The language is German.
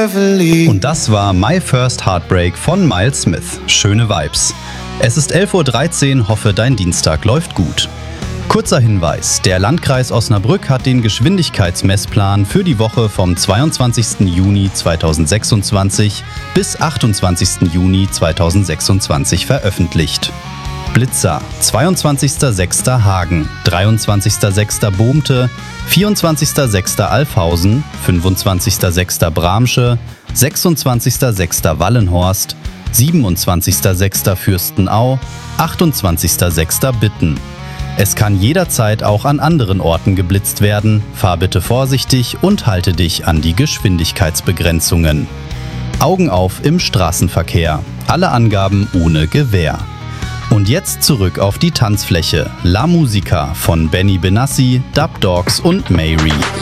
never leave. Und das war My First Heartbreak von Miles Smith. Schöne Vibes. Es ist 11:13 Uhr, hoffe dein Dienstag läuft gut. Kurzer Hinweis, der Landkreis Osnabrück hat den Geschwindigkeitsmessplan für die Woche vom 22. Juni 2026 bis 28. Juni 2026 veröffentlicht. Blitzer, 22.06. Hagen, 23.06. Bohmte, 24.06. Alfhausen, 25.06. Bramsche, 26.06. Wallenhorst, 27.06. Fürstenau, 28.06. Bitten. Es kann jederzeit auch an anderen Orten geblitzt werden. Fahr bitte vorsichtig und halte dich an die Geschwindigkeitsbegrenzungen. Augen auf im Straßenverkehr. Alle Angaben ohne Gewähr. Und jetzt zurück auf die Tanzfläche. La Musica von Benny Benassi, Dub Dogs und Mayri.